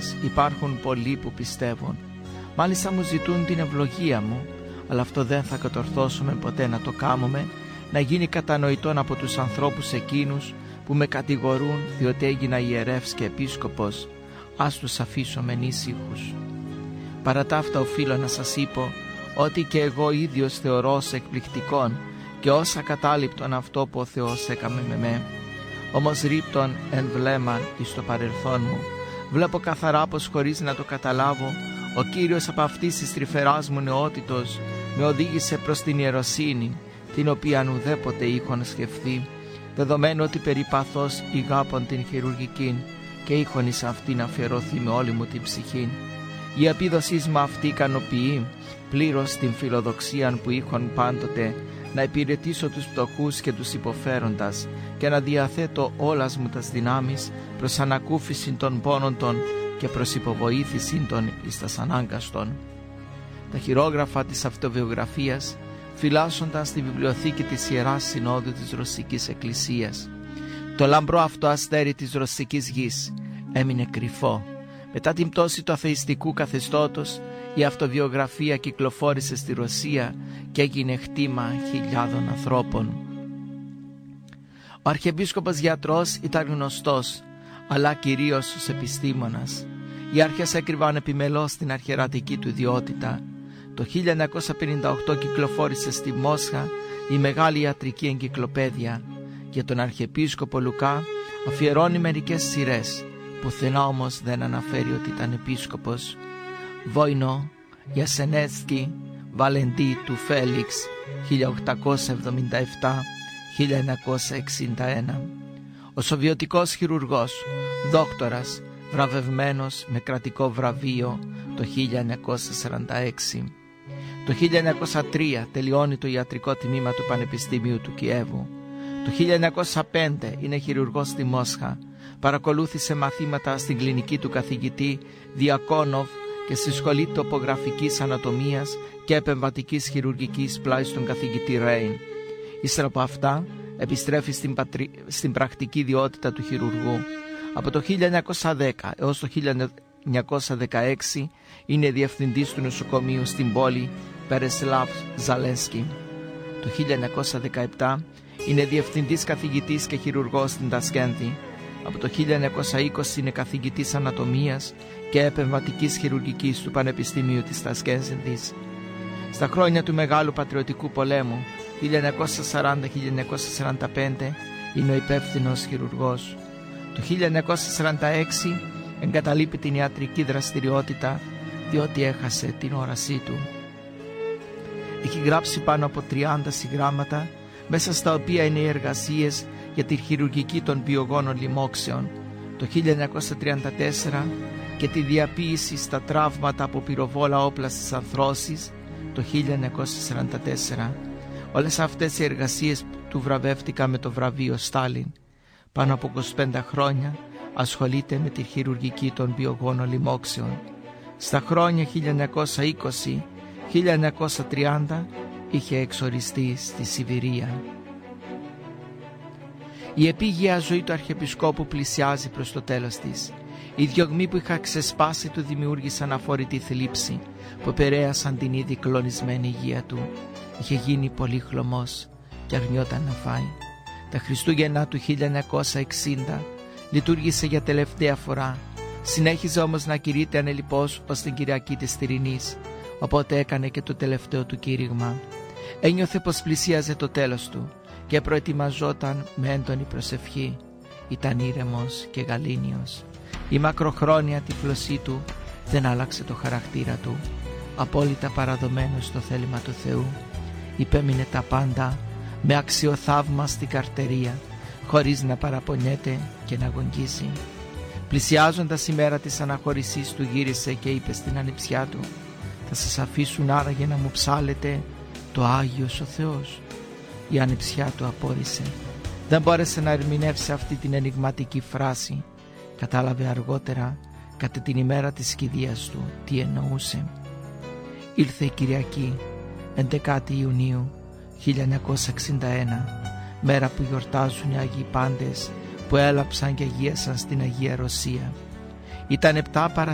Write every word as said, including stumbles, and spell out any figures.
μας υπάρχουν πολλοί που πιστεύουν. Μάλιστα μου ζητούν την ευλογία μου, αλλά αυτό δεν θα κατορθώσουμε ποτέ να το κάνουμε, να γίνει κατανοητόν από τους ανθρώπους εκείνους που με κατηγορούν διότι έγινα ιερεύς και επίσκοπος. Ας τους αφήσουμε ήσυχους. Παρά τα αυτά οφείλω να σας είπω ότι και εγώ ίδιος θεωρώ σε εκπληκτικόν και όσα κατάληπτον αυτό που ο Θεός έκαμε με με. Όμως ρίπτον εν βλέμμα εις το παρελθόν μου, βλέπω καθαρά πως χωρίς να το καταλάβω, ο Κύριος από αυτής της τρυφεράς μου νεότητος με οδήγησε προς την ιεροσύνη, την οποία ουδέποτε είχον σκεφτεί, δεδομένου ότι περιπαθώς ηγάπων την χειρουργική και είχον εις αυτήν αφιερωθεί με όλη μου την ψυχή. Η επίδοσή μου αυτή ικανοποιεί πλήρως την φιλοδοξία που είχον πάντοτε να υπηρετήσω τους πτωχούς και τους υποφέροντας και να διαθέτω όλας μου τας δυνάμεις προς ανακούφιση των πόνων των και προς υποβοήθηση των εις τας ανάγκαστων. Τα χειρόγραφα της αυτοβιογραφίας φυλάσσονταν στη βιβλιοθήκη της Ιεράς Συνόδου της Ρωσικής Εκκλησίας. Το λαμπρό αυτό αστέρι της ρωσικής γης έμεινε κρυφό. Μετά την πτώση του αθεϊστικού καθεστώτος, η αυτοβιογραφία κυκλοφόρησε στη Ρωσία και έγινε χτήμα χιλιάδων ανθρώπων. Ο Αρχιεπίσκοπος Γιατρός ήταν γνωστός, αλλά κυρίως ως επιστήμονας. Οι άρχες έκρυβαν επιμελώς την αρχαιρατική του ιδιότητα. Το χίλια εννιακόσια πενήντα οκτώ κυκλοφόρησε στη Μόσχα η μεγάλη ιατρική εγκυκλοπαίδεια. Για τον Αρχιεπίσκοπο Λουκά αφιερώνει μερικές σειρές, πουθενά όμως δεν αναφέρει ότι ήταν επίσκοπος. Βόινο, Γιασενέτσκι, Βαλεντί του Φέλιξ, χίλια οκτακόσια εβδομήντα επτά με χίλια εννιακόσια εξήντα ένα. Ο Σοβιετικός χειρουργός, δόκτορας, βραβευμένος με κρατικό βραβείο το χίλια εννιακόσια σαράντα έξι. Το χίλια εννιακόσια τρία τελειώνει το ιατρικό τμήμα του Πανεπιστημίου του Κιέβου. Το χίλια εννιακόσια πέντε είναι χειρουργός στη Μόσχα. Παρακολούθησε μαθήματα στην κλινική του καθηγητή Διακόνοβ και στη σχολή τοπογραφικής ανατομίας και επεμβατικής χειρουργικής πλάι στον καθηγητή Ρέιν. Ύστερα από αυτά επιστρέφει στην, πατρι... στην πρακτική ιδιότητα του χειρουργού. Από το χίλια εννιακόσια δέκα έως το χίλια εννιακόσια δεκαέξι είναι διευθυντής του νοσοκομείου στην πόλη Περεσλάβ Ζαλένσκι. Το χίλια εννιακόσια δεκαεπτά είναι διευθυντής καθηγητής και χειρουργός στην Τασκέντη. Από το χίλια εννιακόσια είκοσι είναι καθηγητής ανατομίας και επεμβατικής χειρουργικής του Πανεπιστημίου της Τασκέντης. Στα χρόνια του Μεγάλου Πατριωτικού Πολέμου, χίλια εννιακόσια σαράντα με χίλια εννιακόσια σαράντα πέντε, είναι ο υπεύθυνος χειρουργός. Το χίλια εννιακόσια σαράντα έξι εγκαταλείπει την ιατρική δραστηριότητα διότι έχασε την όρασή του. Έχει γράψει πάνω από τριάντα συγγράμματα, μέσα στα οποία είναι οι εργασίες για τη χειρουργική των βιογόνων λοιμόξεων το χίλια εννιακόσια τριάντα τέσσερα και τη διαποίηση στα τραύματα από πυροβόλα όπλα στις ανθρώσεις το χίλια εννιακόσια σαράντα τέσσερα. Όλες αυτές οι εργασίες του βραβεύτηκαν με το βραβείο Στάλιν. Πάνω από είκοσι πέντε χρόνια ασχολείται με τη χειρουργική των βιογόνων λοιμόξεων. Στα χρόνια χίλια εννιακόσια είκοσι με χίλια εννιακόσια τριάντα είχε εξοριστεί στη Σιβηρία. Η επίγεια ζωή του Αρχιεπισκόπου πλησιάζει προς το τέλος της. Οι διωγμοί που είχα ξεσπάσει του δημιούργησαν αφορητή θλίψη που επηρέασαν την ήδη κλονισμένη υγεία του. Είχε γίνει πολύ χλωμός και αρνιόταν να φάει. Τα Χριστούγεννα του χίλια εννιακόσια εξήντα λειτουργήσε για τελευταία φορά. Συνέχιζε όμως να κηρύττει ανελιπώς ως την Κυριακή της Τυρινής, οπότε έκανε και το τελευταίο του κήρυγμα. Ένιωθε πως πλησίαζε το τέλος του και προετοιμαζόταν με έντονη προσευχή. Ήταν ήρεμος και γαλήνιος. Η μακροχρόνια τυφλωσή του δεν άλλαξε το χαρακτήρα του. Απόλυτα παραδομένος στο θέλημα του Θεού, υπέμεινε τα πάντα με αξιοθαύμαστη καρτερία, χωρίς να παραπονιέται και να αγωνγίζει. Πλησιάζοντας η μέρα της αναχώρησής του, γύρισε και είπε στην ανιψιά του: «Θα σας αφήσουν άραγε να μου ψάλετε το Άγιος ο Θεός?» Η ανιψιά του απόρρισε. Δεν μπόρεσε να ερμηνεύσει αυτή την ενιγματική φράση. Κατάλαβε αργότερα, κατά την ημέρα της κηδείας του, τι εννοούσε. Ήλθε η Κυριακή, έντεκα Ιουνίου χίλια εννιακόσια εξήντα ένα, μέρα που γιορτάζουν οι Άγιοι Πάντες που έλαψαν και αγίασαν στην Αγία Ρωσία. Ήταν επτά παρά